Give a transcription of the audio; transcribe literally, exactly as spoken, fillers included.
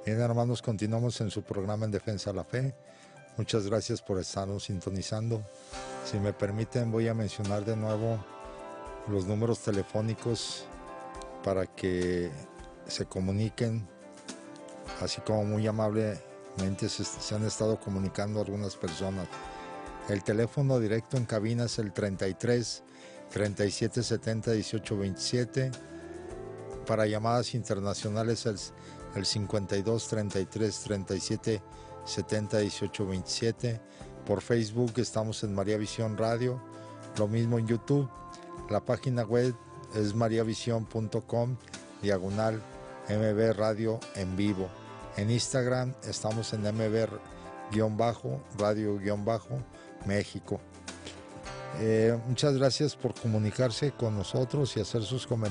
Bien, hermanos, continuamos en su programa En Defensa de la Fe. Muchas gracias por estarnos sintonizando. Si me permiten, voy a mencionar de nuevo los números telefónicos para que se comuniquen, así como muy amablemente se, se han estado comunicando algunas personas. El teléfono directo en cabina es el treinta y tres, treinta y siete setenta, dieciocho veintisiete. Para llamadas internacionales el, el cincuenta y dos, treinta y tres, treinta y siete setenta, dieciocho veintisiete. Por Facebook estamos en María Visión Radio, lo mismo en YouTube. La página web es mariavision punto com, diagonal M B Radio en vivo. En Instagram estamos en M B Radio México. Eh, muchas gracias por comunicarse con nosotros y hacer sus comentarios.